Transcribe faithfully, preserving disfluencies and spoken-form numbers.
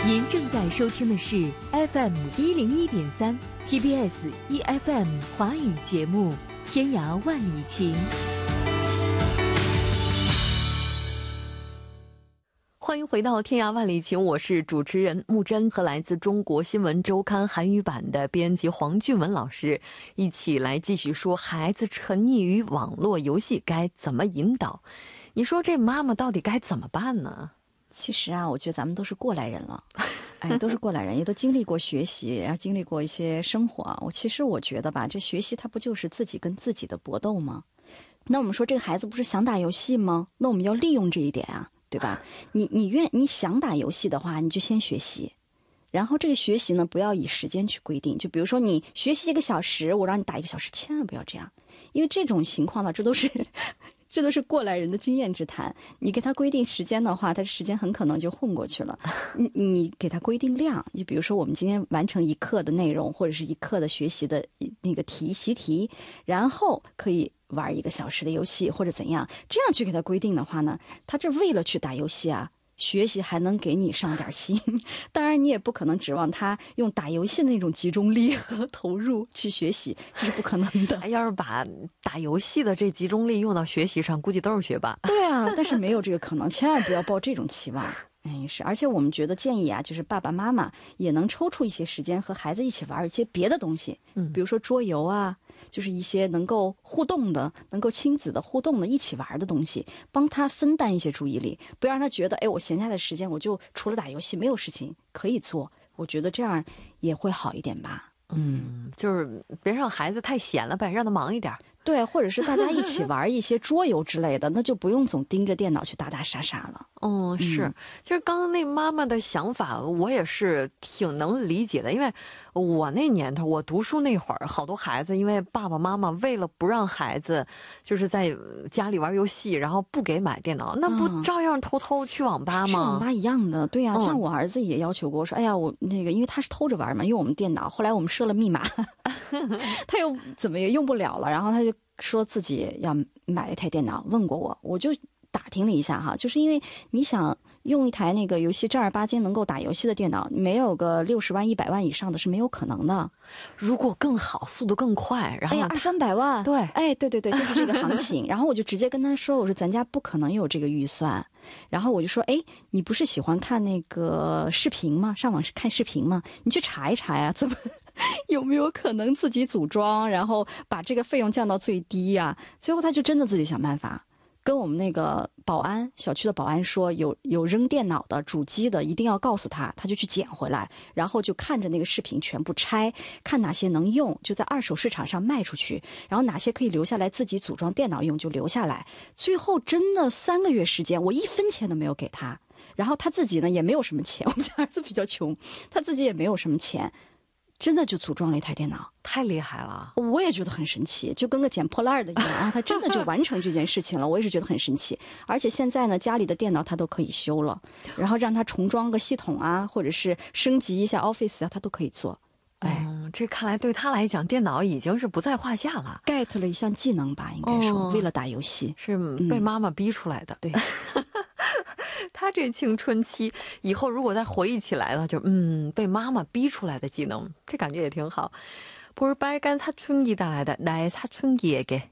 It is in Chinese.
您正在收听的是 F M 一零一点三 T B S E F M 华语节目《天涯万里情》。欢迎回到《天涯万里情》，我是主持人木真，和来自中国新闻周刊韩语版的编辑黄俊文老师一起来继续说孩子沉溺于网络游戏该怎么引导。你说这妈妈到底该怎么办呢？ 其实啊，我觉得咱们都是过来人了，哎，都是过来人，也都经历过学习，也经历过一些生活。我其实我觉得吧，这学习它不就是自己跟自己的搏斗吗？那我们说这个孩子不是想打游戏吗？那我们要利用这一点啊，对吧？你你愿你想打游戏的话，你就先学习。然后这个学习呢，不要以时间去规定，就比如说你学习一个小时，我让你打一个小时，千万不要这样，因为这种情况呢，这都是这都是过来人的经验之谈。你给他规定时间的话，他时间很可能就混过去了。你你给他规定量，就比如说我们今天完成一课的内容，或者是一课的学习的那个题习题，然后可以玩一个小时的游戏或者怎样，这样去给他规定的话呢，他这为了去打游戏啊，学习还能给你上点心。当然你也不可能指望他用打游戏的那种集中力和投入去学习，这是不可能的。 要是把打游戏的这集中力用到学习上，估计都是学霸。 对啊，但是没有这个可能，千万不要抱这种期望。哎，是，而且我们觉得建议啊，就是爸爸妈妈也能抽出一些时间和孩子一起玩一些别的东西，嗯，比如说桌游啊，就是一些能够互动的、能够亲子的互动的、一起玩的东西，帮他分担一些注意力，不要让他觉得，哎，我闲下的时间我就除了打游戏没有事情可以做。我觉得这样也会好一点吧。 嗯，就是别让孩子太闲了呗，让他忙一点。 对，或者是大家一起玩一些桌游之类的，那就不用总盯着电脑去打打杀杀了。 嗯，是， 嗯其实刚刚那妈妈的想法我也是挺能理解的，因为我那年头我读书那会儿，好多孩子因为爸爸妈妈为了不让孩子就是在家里玩游戏，然后不给买电脑，那不照样偷偷去网吧吗？ 去网吧一样的，对呀、啊嗯像我儿子也要求过，说，哎呀，我那个因为他是偷着玩嘛，用我们电脑，后来我们设了密码，他又怎么也用不了了，然后他就说自己要买一台电脑，问过我，我就打听了一下哈，就是因为你想用一台那个游戏正儿八经能够打游戏的电脑，没有个六十万、一百万以上的是没有可能的。 如果更好，速度更快，然后哎呀，二三百万， 对， 哎，对对对，就是这个行情。然后我就直接跟他说，我说咱家不可能有这个预算。然后我就说，哎，你不是喜欢看那个视频吗？上网看视频吗？你去查一查呀，怎么有没有可能自己组装，然后把这个费用降到最低呀？最后他就真的自己想办法。跟我们那个保安小区的保安说，有有扔电脑的主机的一定要告诉他，他就去捡回来，然后就看着那个视频全部拆，看哪些能用就在二手市场上卖出去，然后哪些可以留下来自己组装电脑用就留下来。最后真的三个月时间，我一分钱都没有给他，然后他自己呢也没有什么钱，我们家儿子比较穷，他自己也没有什么钱，真的就组装了一台电脑。 太厉害了， 我也觉得很神奇，就跟个捡破烂的一样啊！他真的就完成这件事情了，我也是觉得很神奇。而且现在呢，家里的电脑他都可以修了，然后让他重装个系统啊，或者是升级一下 Office 啊，他都可以做。哎、 嗯，这看来对他来讲，电脑已经是不在话下了， get 了一项技能吧，应该说、 哦、 为了打游戏是被妈妈逼出来的。 对。 他这青春期以后如果再回忆起来了，就嗯被妈妈逼出来的技能，这感觉也挺好。볼빨간사춘기带来的나의사춘기에게